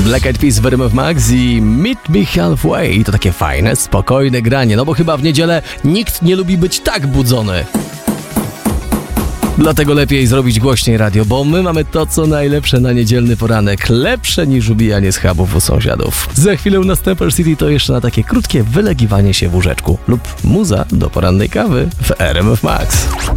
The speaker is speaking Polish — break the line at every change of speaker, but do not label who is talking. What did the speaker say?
Black Eyed Peas w RMF Max i Meet Me Halfway. To takie fajne, spokojne granie, no bo chyba w niedzielę nikt nie lubi być tak budzony. Dlatego lepiej zrobić głośniej radio, bo my mamy to, co najlepsze na niedzielny poranek. Lepsze niż ubijanie schabów u sąsiadów. Za chwilę na Stamper City to jeszcze na takie krótkie wylegiwanie się w łóżeczku lub muza do porannej kawy w RMF Max.